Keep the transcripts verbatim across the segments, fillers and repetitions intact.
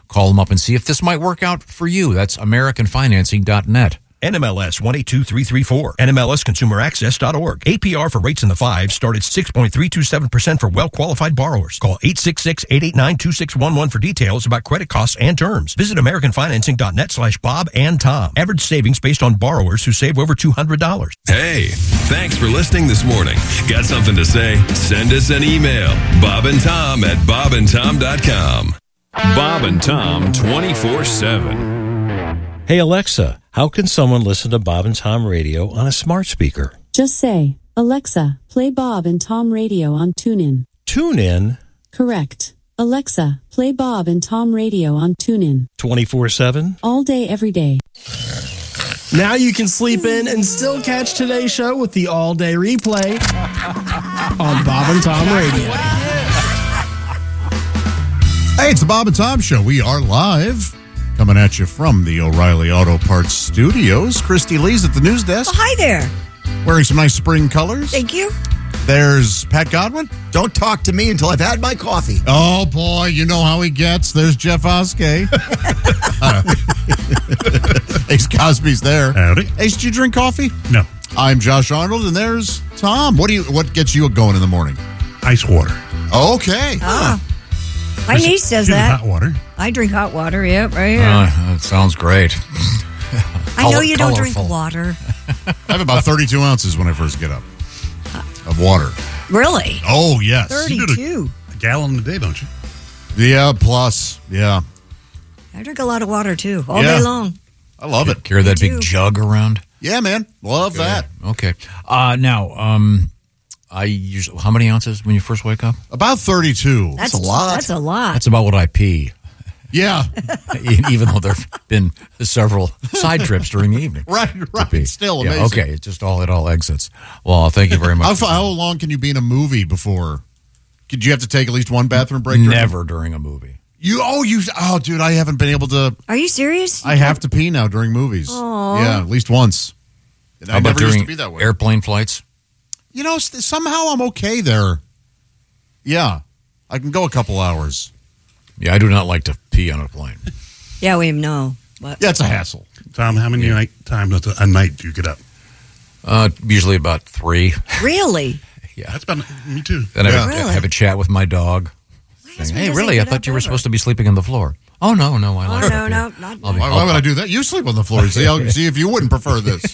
call them up and see if this might work out for you. That's American Financing dot net. N M L S one eight two three three four. N M L S consumer access dot org. A P R for rates in the fives start at six point three two seven percent for well-qualified borrowers. Call eight six six, eight eight nine, two six one one for details about credit costs and terms. Visit American Financing dot net slash Bob and Tom. Average savings based on borrowers who save over two hundred dollars. Hey, thanks for listening this morning. Got something to say? Send us an email. Bob and Tom at bob and tom dot com. Bob and Tom twenty-four seven. Hey, Alexa, how can someone listen to Bob and Tom Radio on a smart speaker? Just say, Alexa, play Bob and Tom Radio on TuneIn. TuneIn? Correct. Alexa, play Bob and Tom Radio on TuneIn. twenty-four seven? All day, every day. Now you can sleep in and still catch today's show with the all-day replay on Bob and Tom Radio. Hey, it's the Bob and Tom Show. We are live. Coming at you from the O'Reilly Auto Parts Studios. Christy Lee's at the news desk. Oh, hi there. Wearing some nice spring colors. Thank you. There's Pat Godwin. Don't talk to me until I've had my coffee. Oh, boy, you know how he gets. There's Jeff Oskey. Ace Cosby's there. Howdy. Ace, did you drink coffee? No. I'm Josh Arnold, and there's Tom. What do you? What gets you going in the morning? Ice water. Okay. Ah. My Just niece does do that. Hot water. I drink hot water, yep, right here. Uh, that sounds great. I know you don't colorful. drink water. I have about thirty-two ounces when I first get up of water. Really? Oh, yes. thirty-two. A gallon a day, don't you? Yeah, plus. Yeah. I drink a lot of water, too, all Yeah. day long. I love it. Carry that Me big too. jug around. Yeah, man. Love that. Okay. Uh, now, um, I usually, how many ounces when you first wake up? About thirty-two. That's, a lot. That's a lot. That's about what I pee. Yeah. Even though there have been several side trips during the evening. Right, to right. pee. Still Yeah, amazing. okay, it just all it all exits. Well, thank you very much. How, fa- how long can you be in a movie before? Did you have to take at least one bathroom break? during- Never during a movie. You oh you oh dude, I haven't been able to. Are you serious? I have to pee now during movies. Aw. Yeah, at least once. And How I about never used during to be that way. airplane flights? You know, s- somehow I'm okay there. Yeah, I can go a couple hours. Yeah, I do not like to pee on a plane. Yeah, we know. But Yeah, it's a hassle. Tom, how many night times a night do you get up? Uh, usually about three. Really? Yeah. That's about me too. Then I have, a- Really? have a chat with my dog. Saying, hey, doesn't really? I get thought up you were ever. supposed to be sleeping on the floor. Oh, no, no. I Oh, like no, it here. no, not I'll be- Why, why would I do that? You sleep on the floor. See, how, see if you wouldn't prefer this.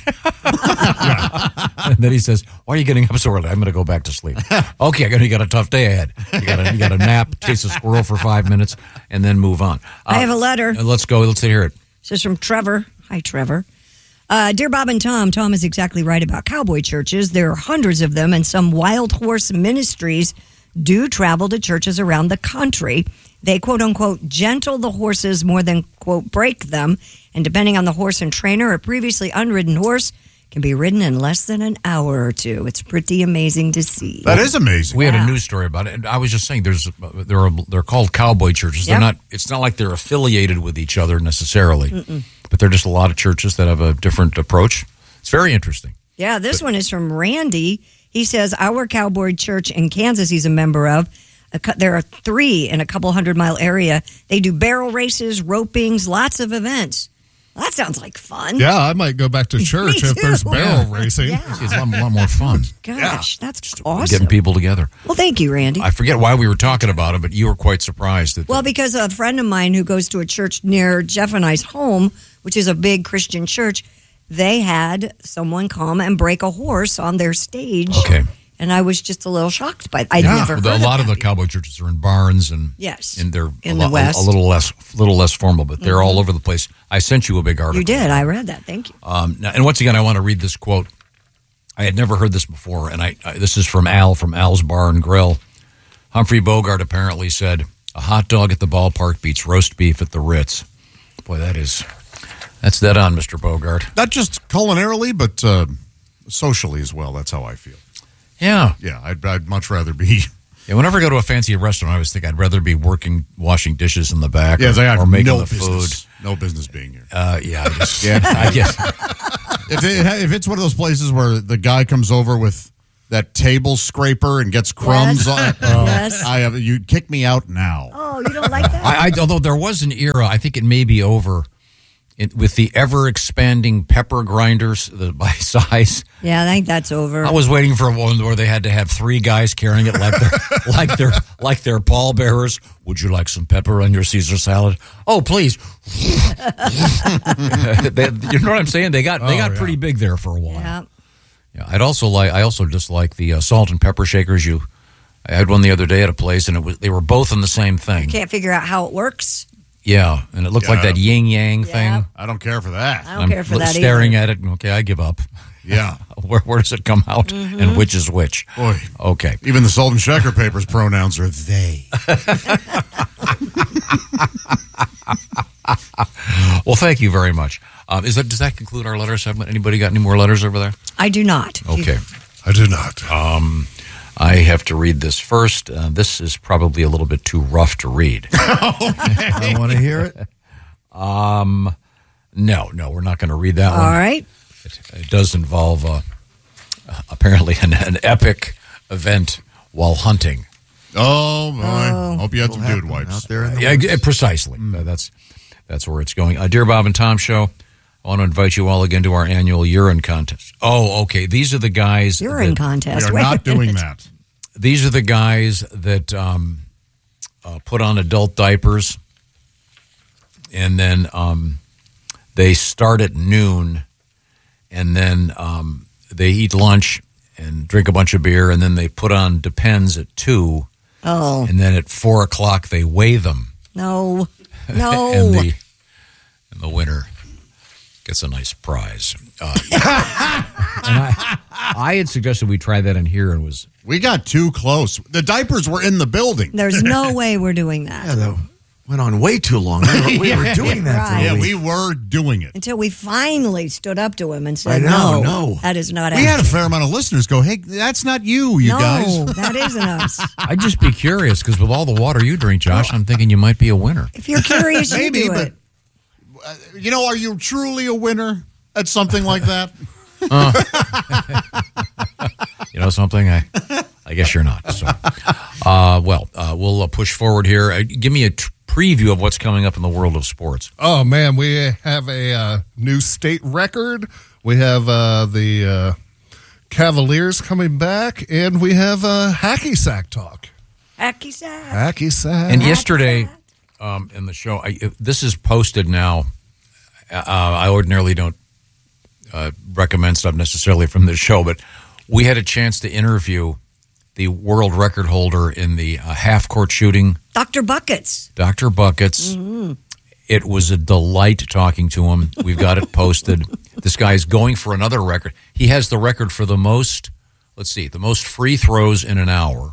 And then he says, why are you getting up so early? I'm going to go back to sleep. Okay, I got, you got a tough day ahead. You got a, you got a nap, chase a squirrel for five minutes, and then move on. I have a letter. Uh, let's go. Let's hear it. This is from Trevor. Hi, Trevor. Uh, Dear Bob and Tom, Tom is exactly right about cowboy churches. There are hundreds of them, and some wild horse ministries do travel to churches around the country. They, quote unquote, gentle the horses more than, quote, break them. And depending on the horse and trainer, a previously unridden horse can be ridden in less than an hour or two. It's pretty amazing to see. That is amazing. We had Yeah. a news story about it. And I was just saying, there's there are they're called cowboy churches. They're Yep. not. It's not like they're affiliated with each other necessarily, Mm-mm. but they're just a lot of churches that have a different approach. It's very interesting. Yeah, this one is from Randy. He says, our cowboy church in Kansas he's a member of, a cou- there are three in a couple hundred mile area. They do barrel races, ropings, lots of events. Well, that sounds like fun. Yeah, I might go back to church Me if there's too. barrel Yeah. racing. Yeah. It's a lot, lot more fun. Gosh, that's Getting awesome. people together. Well, thank you, Randy. I forget why we were talking about it, but you were quite surprised that. Well, because a friend of mine who goes to a church near Jeff and I's home, which is a big Christian church, they had someone come and break a horse on their stage. Okay. And I was just a little shocked by I'd yeah, never heard the, a lot of of the that. cowboy churches are in barns and Yes, and they're in a, the lo- West. a little less little less formal, but they're Mhm. all over the place. I sent you a big article. You did. I read that. Thank you. Um, now, and once again, I want to read this quote. I had never heard this before, and I, I this is from Al from Al's Bar and Grill. Humphrey Bogart apparently said, "A hot dog at the ballpark beats roast beef at the Ritz." Boy, that is that's dead on, Mister Bogart. Not just culinarily, but uh, socially as well. That's how I feel. Yeah, Yeah, I'd, I'd much rather be. yeah. Whenever I go to a fancy restaurant, I always think I'd rather be working, washing dishes in the back, Yeah, or, they have or making no the business, food. no business being here. Uh, yeah, I just, Yeah. I guess. If, it, if it's one of those places where the guy comes over with that table scraper and gets crumbs Yes. on it. Oh, Yes. I have, you kick me out now. Oh, you don't like that? I, I, although there was an era, I think it may be over, it, with the ever-expanding pepper grinders the, by size. Yeah, I think that's over. I was waiting for one where they had to have three guys carrying it like they're like they're like they're pallbearers. Would you like some pepper on your Caesar salad? Oh, please. They- you know what I'm saying? They got they Oh, got yeah. pretty big there for a while. Yeah. Yeah, I'd also like I also just like the uh, salt and pepper shakers. You, I had one the other day at a place, and it was they were both in the same thing. Can't figure out how it works. Yeah, and it looked like Yeah. that yin yang Yeah. thing. I don't care for that. I don't care for li- that staring either. at it. Okay, I give up. Yeah. Where, where does it come out, Mm-hmm. and which is which? Boy, Okay. even the Salt and Shaker Papers pronouns are they. Well, thank you very much. Um, is that does that conclude our letter segment? Anybody got any more letters over there? I do not. Okay. I do not. Um, I have to read this first. Uh, this is probably a little bit too rough to read. I want to hear it. Um, no, no, we're not going to read that All one. right. It, it does involve uh, apparently an, an epic event while hunting. Oh, boy. Oh. Hope you had some What'll dude happen wipes. out there in the Yeah, woods? uh, precisely. Uh, that's that's where it's going. Uh, Dear Bob and Tom Show, I want to invite you all again to our annual urine contest. Oh, okay. These are the guys. Urine that- contest. We are Wait a not doing minute. that. These are the guys that um, uh, put on adult diapers, and then um, they start at noon, and then um, they eat lunch and drink a bunch of beer, and then they put on Depends at two, Oh, and then at four o'clock they weigh them, no. No. and the and the winner gets a nice prize. Uh, and I, I had suggested we try that in here, and was We got too close. The diapers were in the building. There's no way we're doing that. Yeah, that went on way too long. We were, we were doing that for Right. a Yeah, week. we were doing it. Until we finally stood up to him and said, I know, no, no. that is not We had a accurate. fair amount of listeners go, hey, that's not you, you no, guys. that isn't us. I'd just be curious because with all the water you drink, Josh, I'm thinking you might be a winner. If you're curious, you Maybe, do but it. uh, you know, are you truly a winner at something like that? You know something? I, I guess you're not. So, uh, well, uh, we'll uh, push forward here. Uh, give me a t- preview of what's coming up in the world of sports. Oh man, we have a uh, new state record. We have uh, the uh, Cavaliers coming back, and we have uh, hacky sack talk. Hacky sack. Hacky sack. And yesterday, um, in the show, I, if this is posted now. Uh, I ordinarily don't uh, recommend stuff necessarily from this show, but we had a chance to interview the world record holder in the uh, half-court shooting, Doctor Buckets. Doctor Buckets. It was a delight talking to him. We've got it posted. This guy's going for another record. He has the record for the most, let's see, the most free throws in an hour,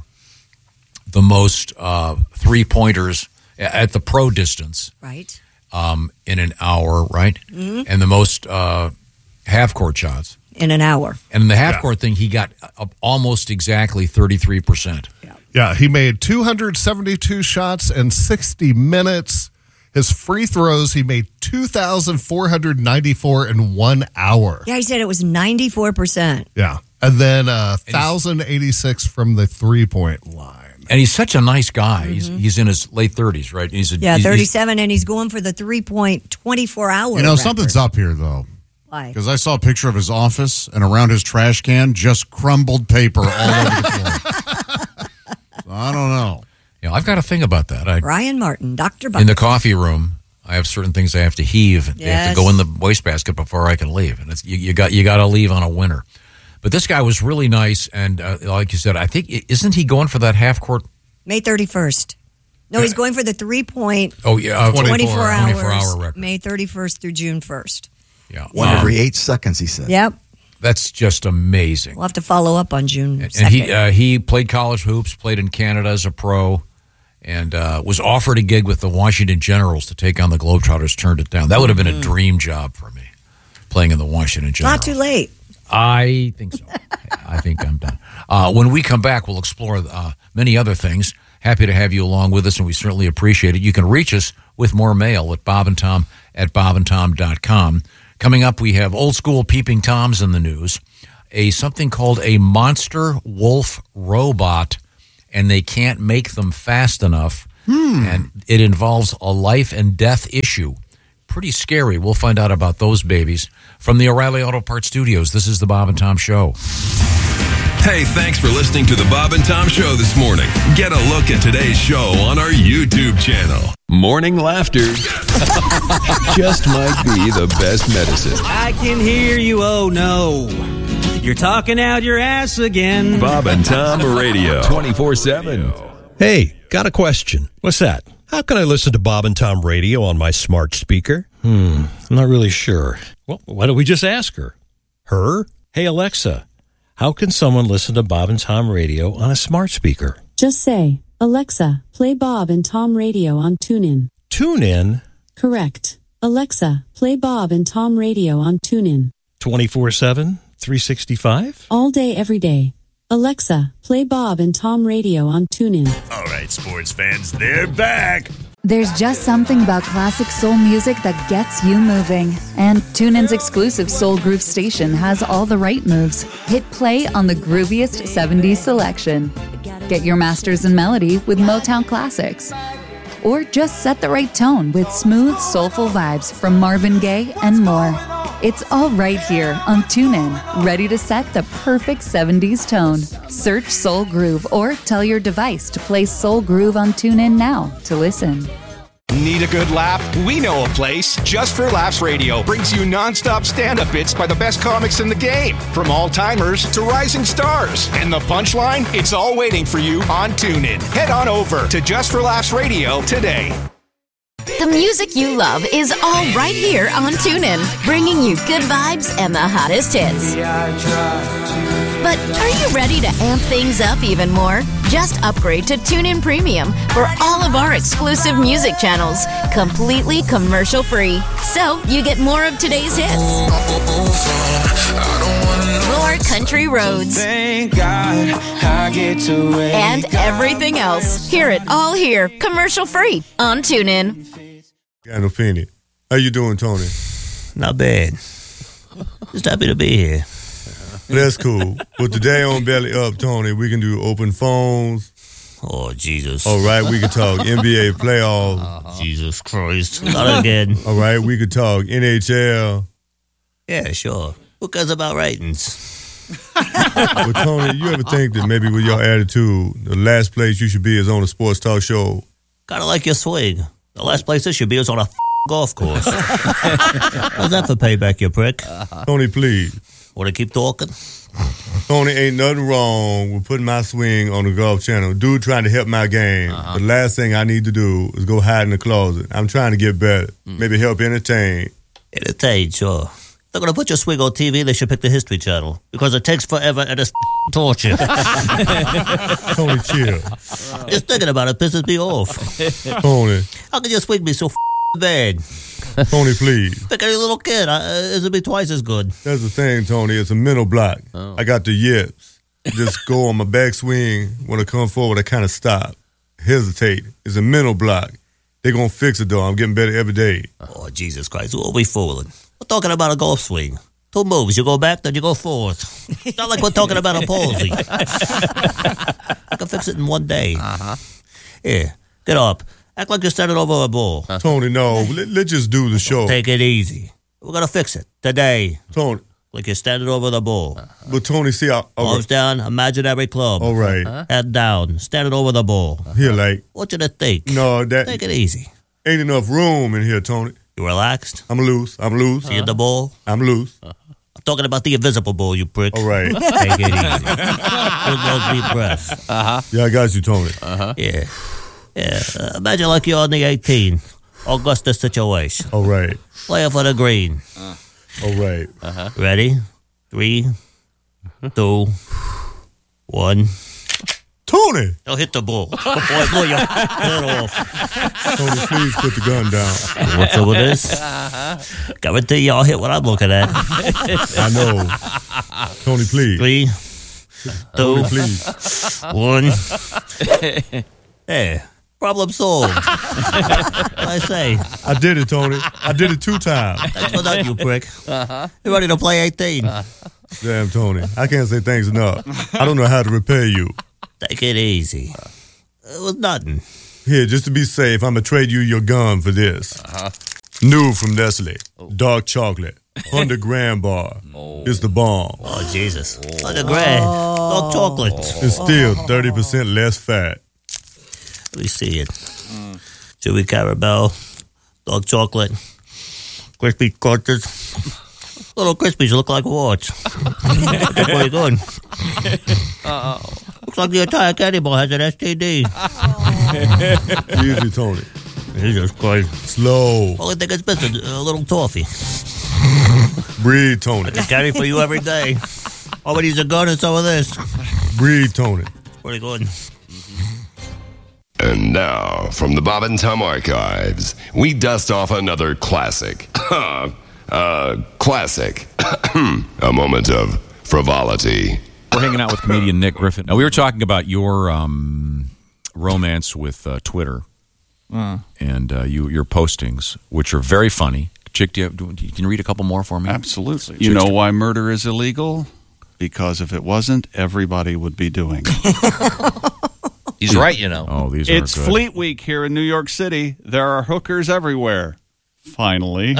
the most uh, three-pointers at the pro distance Right. um, in an hour, right? Mhm. And the most uh, half-court shots. In an hour. And in the half-court thing, he got uh, almost exactly thirty-three percent. Yeah, he made two hundred seventy-two shots in sixty minutes. His free throws, he made two thousand four hundred ninety-four in one hour. Yeah, he said it was ninety-four percent. Yeah. And then uh, one thousand eighty-six from the three-point line. And he's such a nice guy. He's he's in his late thirties, right? He's a, Yeah, he's- he's- thirty-seven, and he's going for the three-point twenty-four hour. You know, record. something's up here, though. Why? Because I saw a picture of his office, and around his trash can, just crumbled paper all over the floor. So I don't know. You know, I've got a thing about that. I, Ryan Martin, Doctor Buckets. in the coffee room, I have certain things I have to heave. They have Yes. to go in the wastebasket before I can leave, and it's, you, you got you got to leave on a winner. But this guy was really nice, and uh, like you said, I think isn't he going for that half court? May thirty-first. No, he's going for the three-point Oh yeah, uh, twenty-four, hours. twenty-four hour record. May thirty-first through June first. Yeah, One Um, every eight seconds, he said. Yep. That's just amazing. We'll have to follow up on June And second. he uh, he played college hoops, played in Canada as a pro, and uh, was offered a gig with the Washington Generals to take on the Globetrotters. Turned it down. That would have been a dream job for me, playing in the Washington Generals. Not too late. I think so. I think I'm done. Uh, when we come back, we'll explore uh, many other things. Happy to have you along with us, and we certainly appreciate it. You can reach us with more mail at Bob and Tom at bob and tom dot com. Coming up, we have old school peeping Toms in the news. a something called a monster wolf robot, and they can't make them fast enough. Hmm. And it involves a life and death issue. Pretty scary. We'll find out about those babies. From the O'Reilly Auto Parts Studios, this is the Bob and Tom Show. Hey, thanks for listening to the Bob and Tom Show this morning. Get a look at today's show on our YouTube channel. Morning laughter just might be the best medicine. I can hear you, oh no. You're talking out your ass again. Bob and Tom Radio, twenty-four seven. Hey, got a question. What's that? How can I listen to Bob and Tom Radio on my smart speaker? Hmm, I'm not really sure. Well, why don't we just ask her? Her? Hey, Alexa, how can someone listen to Bob and Tom Radio on a smart speaker? Just say, Alexa, play Bob and Tom Radio on TuneIn. TuneIn? Correct. Alexa, play Bob and Tom Radio on TuneIn. twenty-four seven, three sixty-five? All day, every day. Alexa, play Bob and Tom Radio on TuneIn. All right, sports fans, they're back. There's just something about classic soul music that gets you moving. And TuneIn's exclusive Soul Groove station has all the right moves. Hit play on the grooviest seventies selection. Get your masters in melody with Motown classics. Or just set the right tone with smooth, soulful vibes from Marvin Gaye and more. It's all right here on TuneIn, ready to set the perfect seventies tone. Search Soul Groove or tell your device to play Soul Groove on TuneIn now to listen. Need a good laugh? We know a place. Just for Laughs Radio brings you nonstop stand-up bits by the best comics in the game, from all-timers to rising stars. And the punchline? It's all waiting for you on TuneIn. Head on over to Just for Laughs Radio today. The music you love is all right here on TuneIn, bringing you good vibes and the hottest hits. But are you ready to amp things up even more? Just upgrade to TuneIn Premium for all of our exclusive music channels, completely commercial-free. So you get more of today's hits, more country roads, Thank God I get to wake and everything else. Hear it all here, commercial-free on TuneIn. Gandolfini. How you doing, Tony? Not bad. Just happy to be here. That's cool. But today on Belly Up, Tony, we can do open phones. Oh, Jesus. All right, we can talk N B A playoffs. Uh, Jesus Christ. Not again. All right, we could talk N H L. Yeah, sure. Who cares about ratings? But, Tony, you ever think that maybe with your attitude, the last place you should be is on a sports talk show? Kind of like your swing. The last place this should be is on a f- golf course. How's that for payback, you prick? Uh-huh. Tony, please. Want to keep talking? Tony, ain't nothing wrong with putting my swing on the Golf Channel. Dude trying to help my game. Uh-huh. The last thing I need to do is go hide in the closet. I'm trying to get better. Mm. Maybe help entertain. Entertain, sure. If they're going to put your swing on T V, they should pick the History Channel. Because it takes forever and it's torture. Tony, chill. Just thinking about it pisses me off. Tony. How can your swing be so f- bad? Tony, please. Pick any little kid. Uh, it'll be twice as good. That's the thing, Tony. It's a mental block. Oh. I got the yips. Just go on my backswing. When I come forward, I kind of stop. Hesitate. It's a mental block. They're going to fix it, though. I'm getting better every day. Oh, Jesus Christ. Who are we fooling? We're talking about a golf swing. Two moves. You go back, then you go forward. It's not like we're talking about a palsy. I can fix it in one day. Uh-huh. Here, get up. Act like you're standing over a ball. Tony, no. Let, let's just do the show. Take it easy. We're going to fix it today. Tony. Like you're standing over the ball. But, Tony, see, I... Arms down, imaginary club. All right. Uh-huh. Head down, standing over the ball. Here, like... Want you to think. No, that... Take it easy. Ain't enough room in here, Tony. You relaxed? I'm loose. I'm loose. See uh-huh. the ball? I'm loose. Uh-huh. I'm talking about the invisible ball, you prick. All right. Take it easy. Good long deep breath. Uh-huh. Yeah, I got you, Tony. Uh-huh. Yeah. Yeah. Uh, imagine like you're on the eighteen. Augusta situation. All right. Player for the green. Uh. All right. Uh-huh. Ready? Three, two, one. Tony! Don't hit the ball. Boy, blow your head off. Tony, please put the gun down. What's up with this? Uh-huh. Guarantee y'all hit what I'm looking at. I know. Tony, please. Three, two, Tony, please. one. Hey, problem solved. What I say? I did it, Tony. I did it two times. Thanks for that, you prick. Uh-huh. You ready to play eighteen? Uh-huh. Damn, Tony. I can't say thanks enough. I don't know how to repay you. Take it easy. It was nothing. Here, just to be safe, I'm going to trade you your gun for this. Uh-huh. New from Nestle. Dark chocolate. one hundred gram bar. Oh. It's the bomb. Oh, Jesus. one hundred grand. Dark chocolate. It's still thirty percent less fat. Let me see it. Chewy caramel. Dark chocolate. Crispy crackers. Little Crispies look like warts. That's pretty good. Uh-oh. Looks like the entire candy bar has an S T D. Easy, Tony. Jesus Christ. Slow. Only thing it's missing, a little toffee. Breathe, Tony. I can carry for you every day. All we need is a gun and some of this. Breathe, Tony. Pretty good. And now, from the Bob and Tom archives, we dust off another classic. uh, classic. A moment of frivolity. We're hanging out with comedian Nick Griffin. Now, we were talking about your um, romance with uh, Twitter Uh. and uh, you, your postings, which are very funny. Chick, do you, have, do, can you read a couple more for me? Absolutely. You know why murder is illegal? Because if it wasn't, everybody would be doing it. He's right, you know. Oh, these It's are good. Fleet Week here in New York City. There are hookers everywhere. Finally.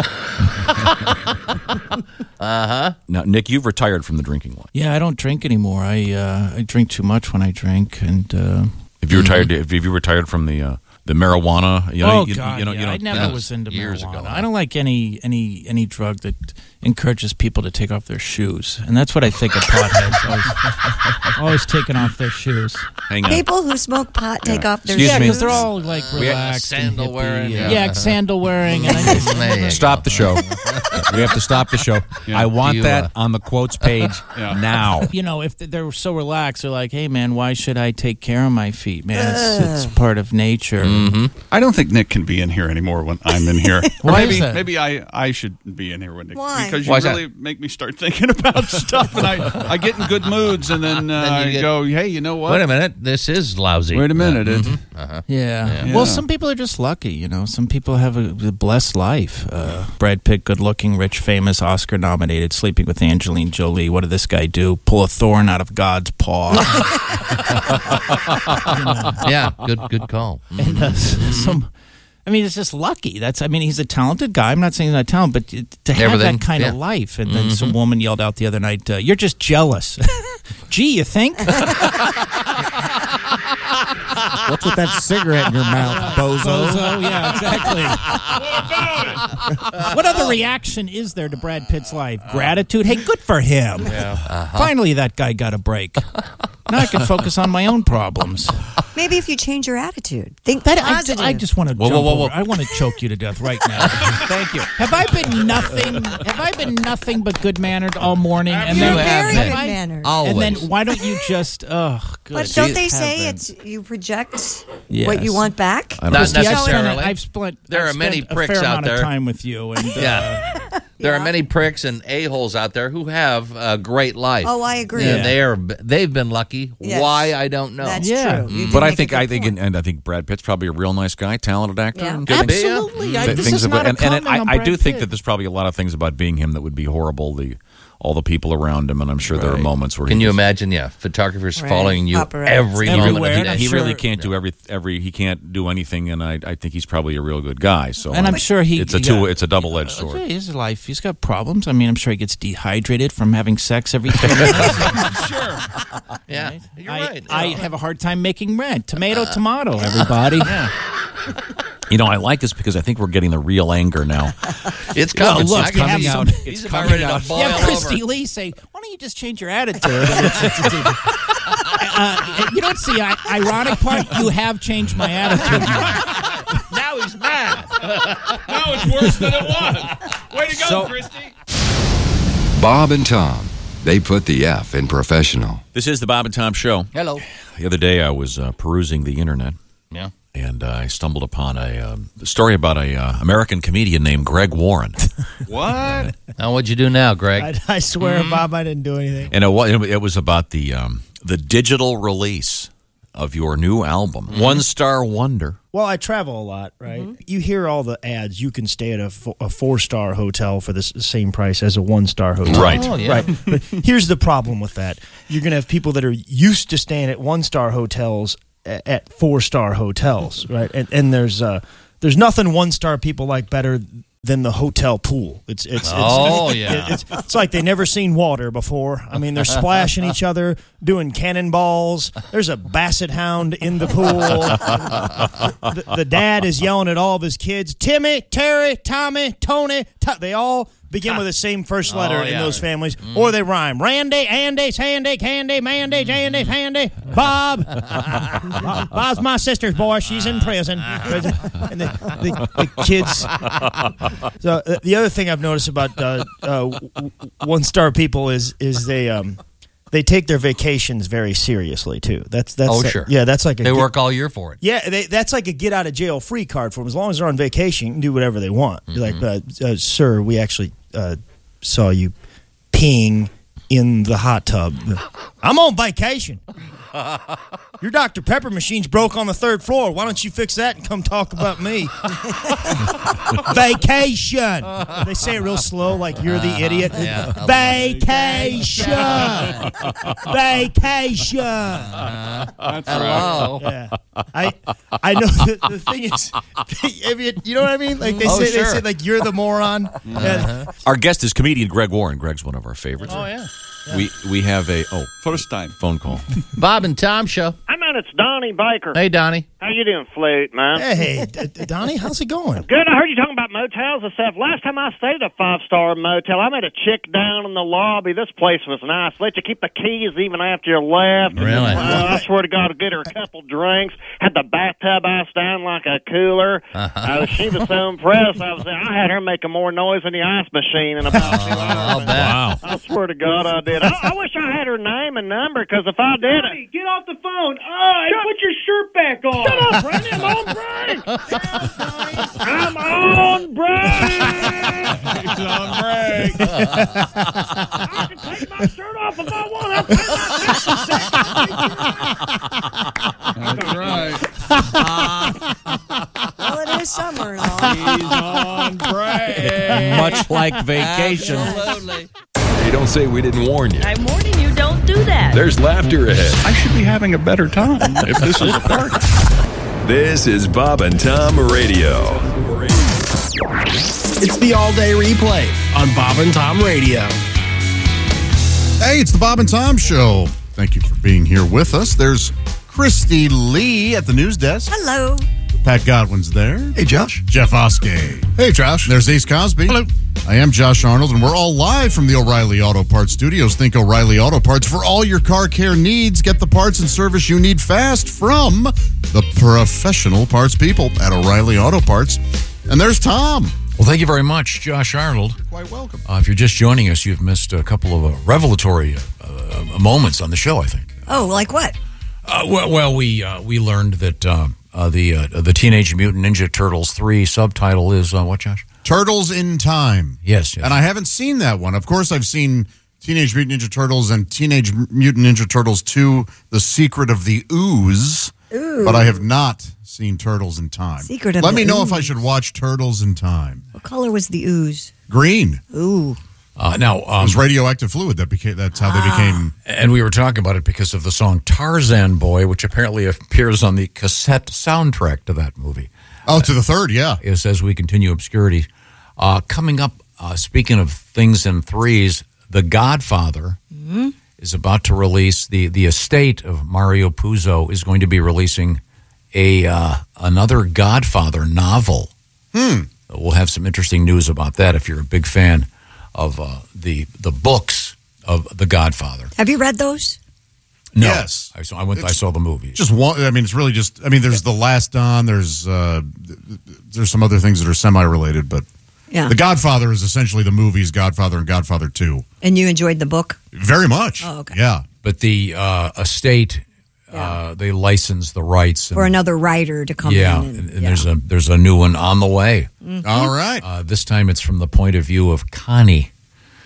Uh-huh. Now, Nick, you've retired from the drinking life. Yeah, I don't drink anymore. I uh, I drink too much when I drink, and uh, Have you retired? Have you retired from the uh, the marijuana? You know, oh you, God, you know, yeah. you know, I never that was into years marijuana. ago. I don't like any any any drug that encourages people to take off their shoes, and that's what I think of potheads. always, always taking off their shoes. Hang on. People who smoke pot take off their yeah, shoes. because they're all like We have relaxed, and sandal hippie, wearing, Yeah, yeah. yeah, sandal wearing, and I just There you Stop go. the show. We have to stop the show. Yeah. I want Do you, that uh, on the quotes page Yeah. now. you know, if they're so relaxed, they're like, "Hey, man, why should I take care of my feet, man? It's, it's part of nature." Mm-hmm. I don't think Nick can be in here anymore when I'm in here. Or Why maybe is that? maybe I, I should be in here when Nick. Why? Because you Why is really make me start thinking about stuff, and I, I get in good moods, and then, uh, Then you I get- go, hey, you know what? Wait a minute. This is lousy. Wait a minute. It, Uh-huh. Yeah. Yeah. Well, some people are just lucky, you know. Some people have a, a blessed life. Uh, Brad Pitt, good-looking, rich, famous, Oscar-nominated, sleeping with Angelina Jolie. What did this guy do? Pull a thorn out of God's paw. Yeah, good good call. And uh, some, I mean, it's just lucky. That's, I mean, he's a talented guy. I'm not saying he's not talented, but to have Everything, that kind yeah. of life. And then some woman yelled out the other night, uh, "You're just jealous." Gee, you think? What's with that cigarette in your mouth, bozo? Bozo, yeah, exactly. What other reaction is there to Brad Pitt's life? Gratitude? Hey, good for him. Uh-huh. Finally, that guy got a break. Now I can focus on my own problems. Maybe if you change your attitude, think That I, positive. I just want to Whoa, jump whoa, whoa, whoa. over. I want to choke you to death right now. Thank you. Have I been nothing? Have I been nothing but good mannered all morning? And You're then very have good I- mannered. Always. And then why don't you just? Oh, good. But don't they heaven. say it's you project what Yes. you want back? Not Christy, I've spent, necessarily. I've spent, There I've are many spent a pricks fair out amount there. of time with you, and uh, Yeah. There are many pricks and a-holes out there who have a great life. Oh, I agree. And Yeah. they are, they've been lucky. Yes. Why, I don't know. That's Yeah. true. You did But I make a think good I think point. and I think Brad Pitt's probably a real nice guy, talented actor. Yeah. and good things- Absolutely. I, th- this things is about- not a and, and comment I, on I Brad do think Pitt. that there's probably a lot of things about being him that would be horrible. The all the people around him, and I'm sure there are Right. moments where Can he you just- imagine, yeah, photographers Right. following you Paparazzi. every moment Everywhere, of and the I'm day? he really sure- can't do every every he can't do anything, and I I think he's probably a real good guy. So And I'm sure he. it's a he two got- it's a double edged Uh, sword. His life, he's got problems. I mean, I'm sure he gets dehydrated from having sex every three minutes. sure. Yeah, you're I, right. I have a hard time making rent. Tomato, tomato, everybody. You know, I like this because I think we're getting the real anger now. It's Well, coming. look, I you can- have coming some- out. He's It's about coming ready to out. boil You have Christy over. Lee say, "Why don't you just change your attitude?" uh, you don't see the ironic part. You have changed my attitude. Now he's mad. Now it's worse than it was. Way to go, So- Christy. Bob and Tom, they put the F in professional. This is the Bob and Tom Show. Hello. The other day, I was uh, perusing the internet. Yeah. And uh, I stumbled upon a um, story about a uh, American comedian named Greg Warren. What? Now, what'd you do now, Greg? I, I swear, Bob, I didn't do anything. And it was, it was about the um, the digital release of your new album, One Star Wonder. Well, I travel a lot, right? Mm-hmm. You hear all the ads. You can stay at a, f- a four-star hotel for the s- same price as a one-star hotel. Right. Oh, yeah. Right. But here's the problem with that. You're going to have people that are used to staying at one-star hotels at, at four-star hotels, right? And, and there's uh, there's nothing one-star people like better than the hotel pool. It's it's, it's Oh, it's, yeah. It's, it's like they never seen water before. I mean, they're splashing each other, doing cannonballs. There's a basset hound in the pool. the, the dad is yelling at all of his kids, Timmy, Terry, Tommy, Tony. T-. They all begin with the same first letter Oh, in yeah. those families, mm. or they rhyme. Randy, Andy, Sandy, Candy, Mandy, Jandy, Sandy, Bob. Bob's my sister's boy. She's in prison. And the, the, the kids. So uh, the other thing I've noticed about uh, uh, one-star people is is they um, they take their vacations very seriously too. That's that's Oh, a- sure. yeah. That's like a They get- work all year for it. Yeah, they, that's like a get out of jail free card for them. As long as they're on vacation, you can do whatever they want. You're like, uh, uh, sir, we actually uh, saw you peeing in the hot tub. I'm on vacation. Your Doctor Pepper machine's broke on the third floor. Why don't you fix that and come talk about me? Vacation. They say it real slow, like you're the idiot. Yeah. Vacation. Vacation. That's Hello. Yeah. I I know the, the thing is, if you, you know what I mean? Like they Oh, say, sure. they say like you're the moron. Yeah. Our guest is comedian Greg Warren. Greg's one of our favorites. Oh, yeah. We we have a oh First time. phone call. Bob and Tom Show. Hi, man. It's Donnie Baker. Hey, Donnie. How you doing, Flute, man? Hey, D- D- Donnie, how's it going? Good. I heard you talking about motels and stuff. Last time I stayed at a five-star motel, I met a chick down in the lobby. This place was nice. Let you keep the keys even after you left. Really? Uh, I swear to God, I'd get her a couple drinks. Had the bathtub iced down like a cooler. Uh, she was so impressed. I was. I had her making more noise than the ice machine in about two hours. Wow. I swear to God, I did. I, I wish I had her name and number, because if I did Hey, get off the phone. Oh, hey, put your shirt back on. Shut up, Randy. I'm on break. I'm on break. He's on break. I can take my shirt off if I want. I'll take my That's right. Well, it is summer and all. He's on break. Much like vacation. Absolutely. Hey, don't say we didn't warn you. I'm warning you, don't do that. There's laughter ahead. I should be having a better time if this is a party. This is Bob and Tom Radio. It's the all-day replay on Bob and Tom Radio. Hey, it's the Bob and Tom Show. Thank you for being here with us. There's Christy Lee at the news desk. Hello. Pat Godwin's there. Hey, Josh. Jeff Oskey. Hey, Josh. There's Ace Cosby. Hello. I am Josh Arnold, and we're all live from the O'Reilly Auto Parts Studios. Think O'Reilly Auto Parts for all your car care needs. Get the parts and service you need fast from the professional parts people at O'Reilly Auto Parts. And there's Tom. Well, thank you very much, Josh Arnold. Quite welcome. Uh, if you're just joining us, you've missed a couple of uh, revelatory uh, uh, moments on the show, I think. Oh, like what? Uh, well, well, we uh, we learned that uh, uh, the uh, the Teenage Mutant Ninja Turtles three subtitle is uh, what, Josh? Turtles in Time. Yes, yes. And I haven't seen that one. Of course, I've seen Teenage Mutant Ninja Turtles and Teenage Mutant Ninja Turtles two, The Secret of the Ooze. Ooh. But I have not seen Turtles in Time. Secret of Let the me know Ooze. if I should watch Turtles in Time. What color was the ooze? Green. Ooh. Uh, now, um, it was radioactive fluid. That became. That's how they became. And we were talking about it because of the song Tarzan Boy, which apparently appears on the cassette soundtrack to that movie. Oh, to the third, yeah. Is as we continue obscurity. Uh, coming up, uh, speaking of things in threes, The Godfather Mm-hmm. is about to release, the, the estate of Mario Puzo is going to be releasing a uh, another Godfather novel. Hmm. We'll have some interesting news about that if you're a big fan of uh, the the books of The Godfather. Have you read those? No. Yes. I saw, I, went, I It's saw the movie. Just one. I mean, it's really just. I mean, there's The Last Don. There's uh, there's some other things that are semi-related, but Yeah. The Godfather is essentially the movies Godfather and Godfather two. And you enjoyed the book? Very much. Oh, okay. Yeah. But the uh, estate, uh, they license the rights. And, For another writer to come yeah, in. And, and, and there's a there's a new one on the way. Mhm. All right. Uh, this time it's from the point of view of Connie.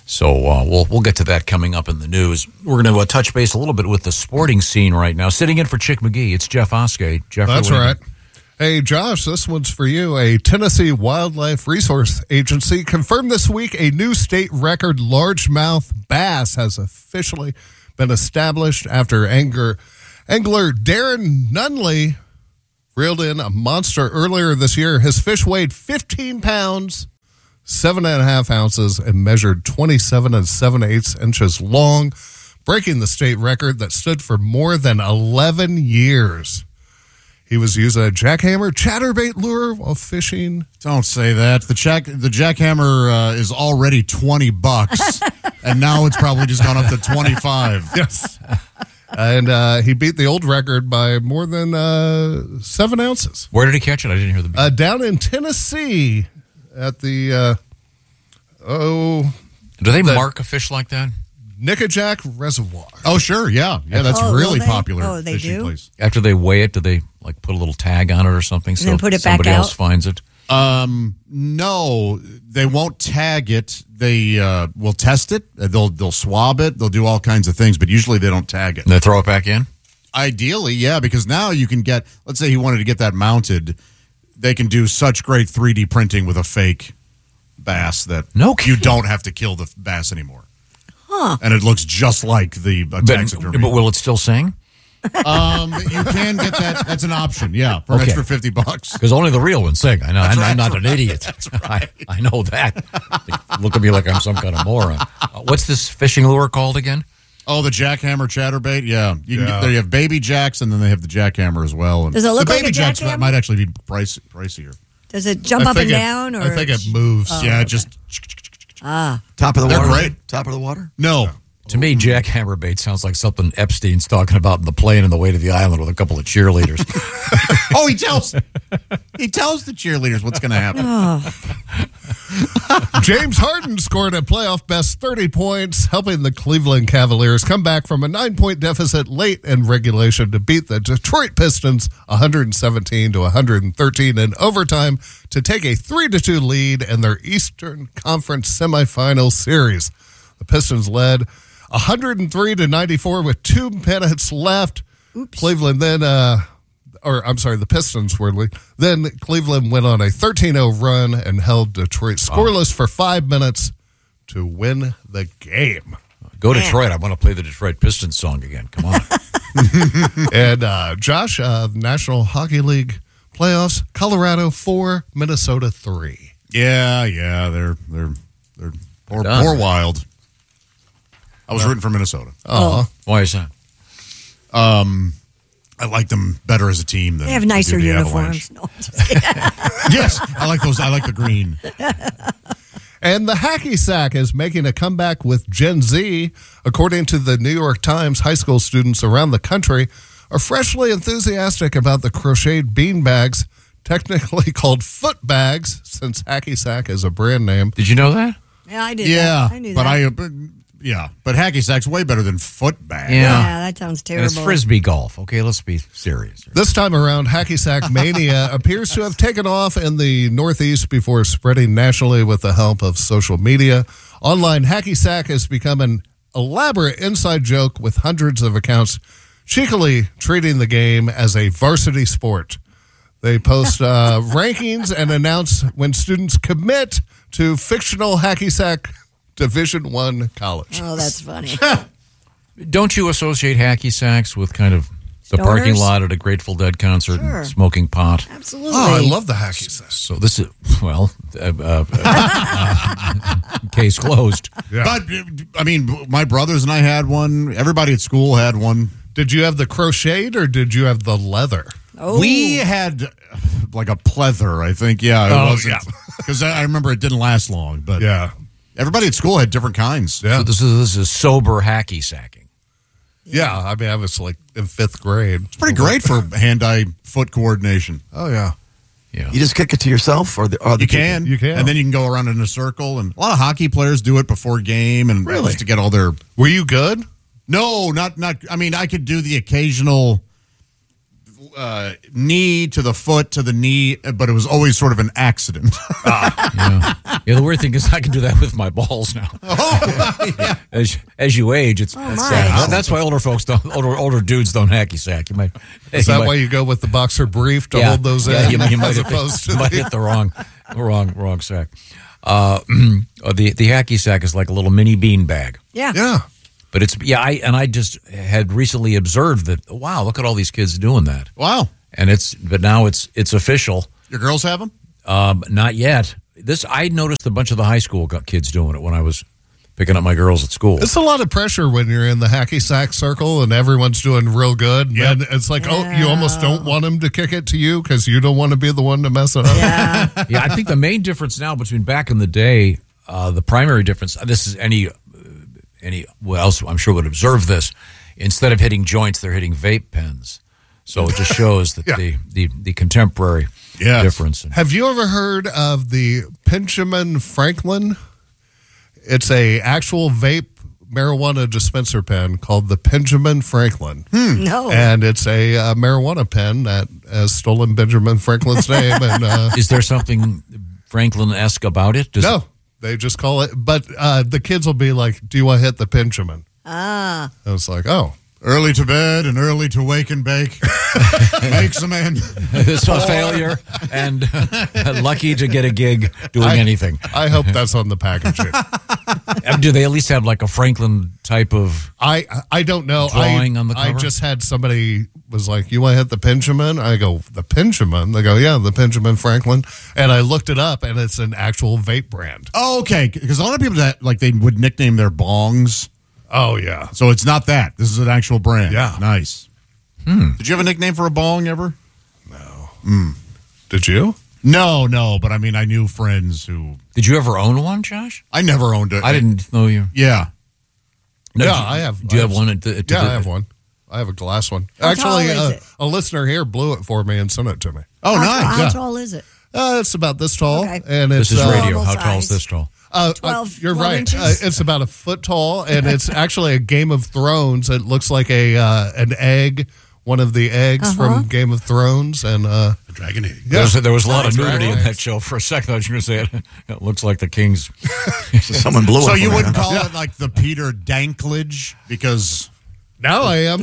So uh, we'll we'll get to that coming up in the news. We're going to uh, touch base a little bit with the sporting scene right now. Sitting in for Chick McGee, it's Jeff Oskey. Jeff, that's right. Hey, Josh, this one's for you. A Tennessee Wildlife Resource Agency confirmed this week a new state record largemouth bass has officially been established after angler, angler Darren Nunley reeled in a monster earlier this year. His fish weighed fifteen pounds, seven and a half ounces, and measured twenty-seven and seven eighths inches long, breaking the state record that stood for more than eleven years. He was using a jackhammer chatterbait lure while fishing. Don't say that. The jack the jackhammer uh, is already twenty bucks, and now it's probably just gone up to twenty-five. Yes. And uh, he beat the old record by more than uh, seven ounces. Where did he catch it? I didn't hear the beat. Uh, down in Tennessee at the, uh, oh. Do they the mark a fish like that? Nickajack Reservoir. Oh, sure, yeah. Yeah, that's Oh, really will they? popular Oh, they fishing do? place. After they weigh it, do they like put a little tag on it or something so then put it back somebody else out? finds it? Um, no, they won't tag it. They uh, will test it. They'll they'll swab it. They'll do all kinds of things, but usually they don't tag it. And they throw it back in? Ideally, yeah, because now you can get, let's say he wanted to get that mounted, they can do such great three D printing with a fake bass that no you don't have to kill the bass anymore. Huh. And it looks just like the uh, But, taxidermy. but will it still sing? Um, you can get that. That's an option, yeah, for an Okay. extra fifty bucks. Because only the real ones sing. I know. I'm, That's right, I'm not that's an right. idiot. That's right. I, I know that. They look at me like I'm some kind of moron. Uh, what's this fishing lure called again? Oh, the jackhammer chatterbait. Yeah, you can Yeah. get there. You have baby jacks, and then they have the jackhammer as well. And Does it look the like baby a jacks jackhammer? might actually be price, pricier. Does it jump I up and think it- down? Or I think it moves. Oh, yeah, okay. just Ah. Top of the They're water. great. Top of the water. no. To me, jackhammer bait sounds like something Epstein's talking about in the plane on the way to the island with a couple of cheerleaders. Oh, he tells he tells the cheerleaders what's going to happen. James Harden scored a playoff best thirty points, helping the Cleveland Cavaliers come back from a nine-point deficit late in regulation to beat the Detroit Pistons one seventeen to one thirteen in overtime to take a three to two lead in their Eastern Conference semifinal series. The Pistons led one hundred three to ninety-four with two minutes left. Oops. Cleveland then, uh, or I'm sorry, the Pistons were lead. Then Cleveland went on a thirteen oh run and held Detroit scoreless for five minutes to win the game. Go Detroit. I want to play the Detroit Pistons song again. Come on. And uh, Josh, uh, National Hockey League playoffs, Colorado four, Minnesota three. Yeah, yeah, they're they're they're poor, Done. poor wild. I was rooting for Minnesota. Oh, Why is that? Um, I like them better as a team than They have I do nicer the uniforms. Avalanche. No, I'm just kidding. Yes, I like those. I like the green. And the hacky sack is making a comeback with Gen Z. According to the New York Times, high school students around the country are freshly enthusiastic about the crocheted bean bags, technically called foot bags, since hacky sack is a brand name. Did you know that? Yeah, I did. Yeah, that. I knew but that. I, but, yeah, but hacky sack's way better than foot bag. Yeah. yeah, that sounds And terrible. it's frisbee golf. Okay, let's be serious. This time around, hacky sack mania appears to have taken off in the Northeast before spreading nationally with the help of social media. Online hacky sack has become an elaborate inside joke with hundreds of accounts cheekily treating the game as a varsity sport. They post uh, rankings and announce when students commit to fictional hacky sack Division One college. Oh, that's funny. Don't you associate hacky sacks with kind of the parking Stoners? lot at a Grateful Dead concert Sure. and smoking pot? Absolutely. Oh, I love the hacky sack. So this is, well, uh, uh, uh, case closed. Yeah. But I mean, my brothers and I had one. Everybody at school had one. Did you have the crocheted or did you have the leather? Oh. We had uh, like a pleather, I think. Yeah, it Oh, wasn't because I I remember it didn't last long. But Yeah. everybody at school had different kinds. Yeah. So this is this is sober hacky sacking. Yeah, I mean, I was like in fifth grade. It's pretty great for hand-eye foot coordination. Oh, yeah. Yeah. You just kick it to yourself, or the other You people? can, You can. and then you can go around in a circle. And a lot of hockey players do it before game, and Really? just to get all their. Were you good? No, not not. I mean, I could do the occasional uh, knee to the foot to the knee, but it was always sort of an accident. Yeah. Yeah, the weird thing is I can do that with my balls now. Oh, yeah. As as you age, it's Oh, that's, my. sad. That's why older folks don't older older dudes don't hacky sack. You might Is you that might- why you go with the boxer brief to yeah, hold those yeah, in? You, you might, as hit, opposed the, to you might the- hit the wrong wrong wrong sack. Uh, the the hacky sack is like a little mini bean bag. Yeah. Yeah. But it's yeah, I and I just had recently observed that. Wow, look at all these kids doing that. Wow. And it's but now it's it's official. Your girls have them? Um, not yet. This I noticed a bunch of the high school got kids doing it when I was picking up my girls at school. It's a lot of pressure when you're in the hacky sack circle and everyone's doing real good. Yep. And it's like, oh, you almost don't want them to kick it to you because you don't want to be the one to mess it up. Yeah. Yeah, I think the main difference now between back in the day, uh, the primary difference. This is any any well else I'm sure would observe this. Instead of hitting joints, they're hitting vape pens. So it just shows that Yeah. the, the the contemporary Yes. difference. Have you ever heard of the Benjamin Franklin? It's a actual vape marijuana dispenser pen called the Benjamin Franklin. No. And it's a uh, marijuana pen that has stolen Benjamin Franklin's name. And uh, Is there something Franklin-esque about it? Does no, they just call it. But uh, the kids will be like, "Do you want to hit the Benjamin?" Ah. I was like, "Oh." Early to bed and early to wake and bake makes a man. It's a failure and uh, lucky to get a gig doing I- anything. I hope that's on the packaging. Um, Do they at least have like a Franklin type of? I I don't know. Drawing I, on the I cover? just had somebody was like, "You want to hit the Benjamin?" I go, "The Benjamin?" They go, "Yeah, the Benjamin Franklin." And I looked it up, and it's an actual vape brand. Oh, okay. Because a lot of people that like they would nickname their bongs. Oh yeah. So it's not that. This is an actual brand. Yeah. Nice. Hmm. Did you have a nickname for a bong ever? No. Mm. Did you? No, no. But I mean, I knew friends who. Did you ever own one, Josh? I never owned it. I didn't know you. Yeah. No, yeah, do you- I have. Do you I have one? At the, at Yeah, the- I have one. I have a glass one. How Actually, tall is uh, it? a listener here blew it for me and sent it to me. Oh, how, nice. How Yeah. tall is it? Uh, it's about this tall, Okay. and This it's is uh, radio. normal How tall is size. this tall? Uh, twelve uh, you're twelve right. inches? Uh, it's about a foot tall, and it's actually a Game of Thrones. It looks like a uh, an egg, one of the eggs Uh-huh. from Game of Thrones, and uh, A dragon egg. There was, there was a lot of That's right. nudity in that show. For a second, I was going to say it, it looks like the King's. Someone blew it. So for you me. wouldn't call it like the Peter Danklage because now I am.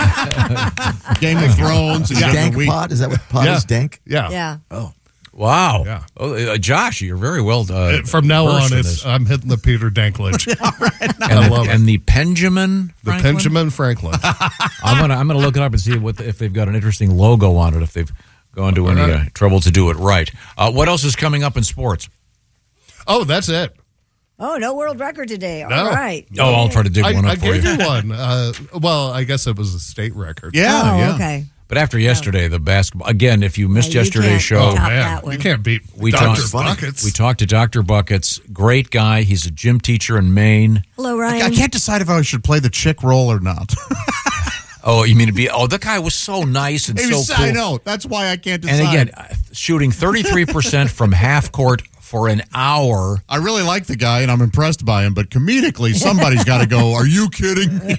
Game of Thrones and Young Dank and Weak. pod? Is that what pod Yeah. is? Dank? Yeah. Yeah. Oh. Wow. Yeah. Oh, uh, Josh, you're very well. Uh, Uh, From now versed on, in it's this. I'm hitting the Peter Danklage. and, I the, love it. and the Benjamin. The Franklin? Benjamin Franklin. I'm gonna I'm gonna look it up and see what the, if they've got an interesting logo on it. If they've gone to any uh, trouble to do it right. Uh, what else is coming up in sports? Oh, that's it. Oh, no world record today. All No. right. Oh, I'll try to dig I, one up I for gave you. you one. Uh, well, I guess it was a state record. Yeah, Oh, yeah. okay. But after yesterday, the basketball again. If you missed Yeah, you yesterday's can't show, Oh top man, that one. you can't beat We Doctor talked- Buckets. we talked to Doctor Buckets. Great guy. He's a gym teacher in Maine. Hello, I Ryan. can't decide if I should play the chick role or not. Oh, you mean to be? Oh, that guy was so nice and He so was- cool. I know. That's why I can't decide. And again, uh, shooting thirty-three percent from half court for an hour. I really like the guy and I'm impressed by him, but comedically, somebody's got to go, are you kidding me?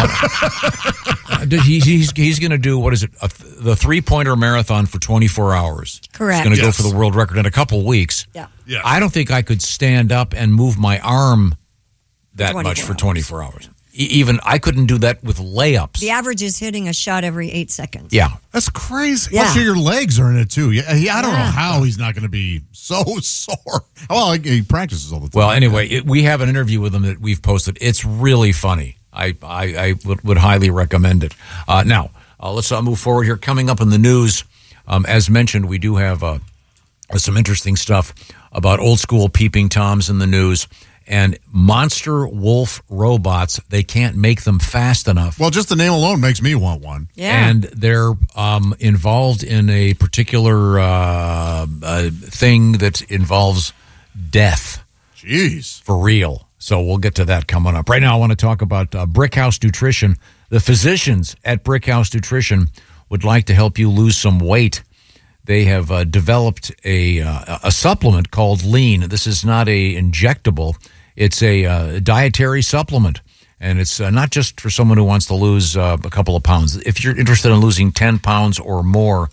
Uh, he, he's he's going to do, what is it, a, th- the three-pointer marathon for twenty-four hours. Correct. He's going to Yes. go for the world record in a couple weeks. Yeah. Yeah. I don't think I could stand up and move my arm that much for twenty-four twenty-four hours. E- even I couldn't do that with layups. The average is hitting a shot every eight seconds. Yeah. That's crazy. Yeah. Plus, your legs are in it too. Yeah, he- I don't know Yeah. how he's not going to be so sore. Well, he- he practices all the time. Well, anyway, it, we have an interview with him that we've posted. It's really funny. I, I, I would, would highly recommend it. Uh, now, uh, let's uh, move forward here. Coming up in the news, um, as mentioned, we do have uh, some interesting stuff about old school peeping toms in the news and monster wolf robots. They can't make them fast enough. Well, just the name alone makes me want one. Yeah. And they're um, involved in a particular uh, uh, thing that involves death. Jeez. For real. So we'll get to that coming up. Right now, I want to talk about uh, Brickhouse Nutrition. The physicians at Brickhouse Nutrition would like to help you lose some weight. They have uh, developed a uh, a supplement called Lean. This is not a injectable. It's a uh, dietary supplement. And it's uh, not just for someone who wants to lose uh, a couple of pounds. If you're interested in losing ten pounds or more,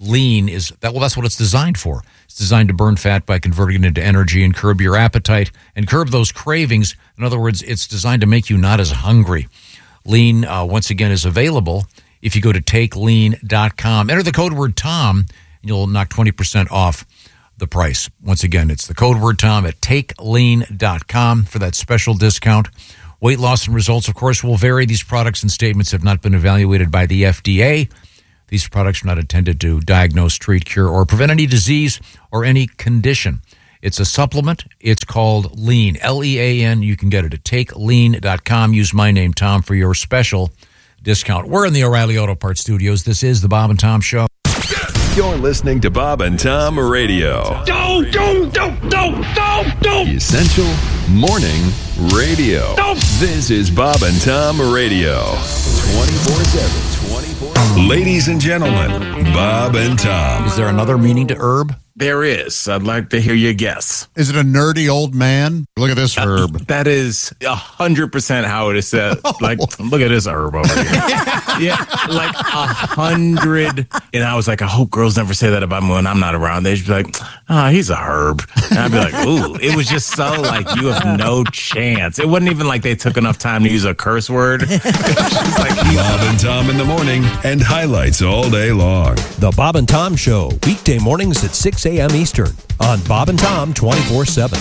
Lean is that. Well, that's what it's designed for. It's designed to burn fat by converting it into energy and curb your appetite and curb those cravings. In other words, it's designed to make you not as hungry. Lean, uh, once again, is available if you go to take lean dot com. Enter the code word Tom, and you'll knock twenty percent off the price. Once again, it's the code word Tom at take lean dot com for that special discount. Weight loss and results, of course, will vary. These products and statements have not been evaluated by the F D A. These products are not intended to diagnose, treat, cure, or prevent any disease or any condition. It's a supplement. It's called Lean, L E A N. You can get it at take lean dot com. Use my name, Tom, for your special discount. We're in the O'Reilly Auto Parts studios. This is the Bob and Tom Show. You're listening to Bob and Tom Radio. Don't, don't, don't, don't, don't, don't. Essential Morning Radio. This is Bob and Tom Radio. twenty-four seven, twenty-four seven. Ladies and gentlemen, Bob and Tom. Is there another meaning to herb? There is. I'd like to hear your guess. Is it a nerdy old man? Look at this herb. That is a hundred percent how it is said. Like, look at this herb over here. Yeah, like a hundred. And I was like, I hope girls never say that about me when I'm not around. They'd be like, oh, he's a herb. And I'd be like, ooh. It was just so like, you have no chance. It wasn't even like they took enough time to use a curse word. It was just like, Bob and Tom in the morning and highlights all day long. The Bob and Tom Show, weekday mornings at six a.m. Eastern on Bob and Tom twenty-four seven.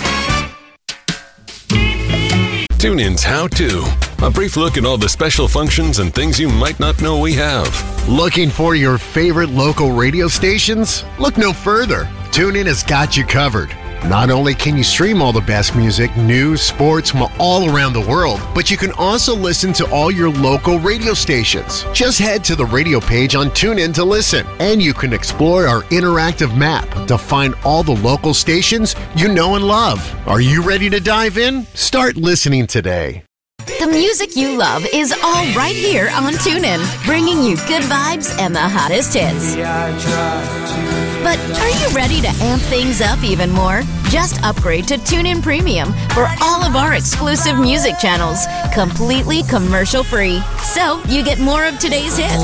TuneIn's How To. A brief look at all the special functions and things you might not know we have. Looking for your favorite local radio stations? Look no further. TuneIn has got you covered. Not only can you stream all the best music, news, sports from all around the world, but you can also listen to all your local radio stations. Just head to the radio page on TuneIn to listen, and you can explore our interactive map to find all the local stations you know and love. Are you ready to dive in? Start listening today. The music you love is all right here on TuneIn, bringing you good vibes and the hottest hits. But are you ready to amp things up even more? Just upgrade to TuneIn Premium for all of our exclusive music channels, completely commercial-free. So you get more of today's hits,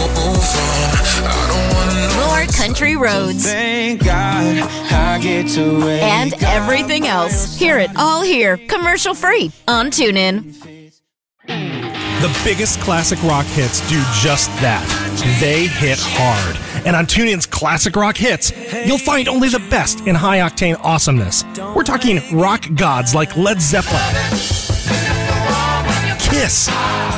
more country roads, Thank God I get to wake and everything else. Hear it all here, commercial-free on TuneIn. The biggest classic rock hits do just that. They hit hard. And on TuneIn's Classic Rock Hits, you'll find only the best in high-octane awesomeness. We're talking rock gods like Led Zeppelin, Kiss,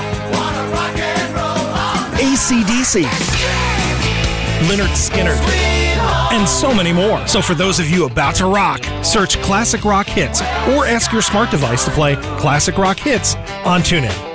A C D C, Lynyrd Skynyrd, and so many more. So for those of you about to rock, search Classic Rock Hits or ask your smart device to play Classic Rock Hits on TuneIn.